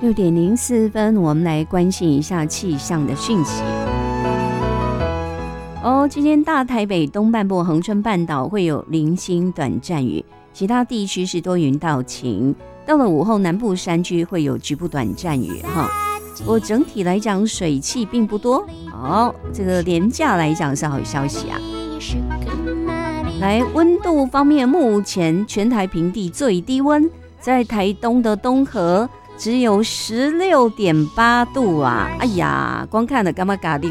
6:04，我们来关心一下气象的讯息。今天大台北东半部、恒春半岛会有零星短暂雨，其他地区是多云到晴。到了午后，南部山区会有局部短暂雨哈。不过整体来讲，水汽并不多。这个连假来讲是好消息啊。来，温度方面，目前全台平地最低温在台东的东河只有16.8度啊！哎呀，光看了干嘛嘎的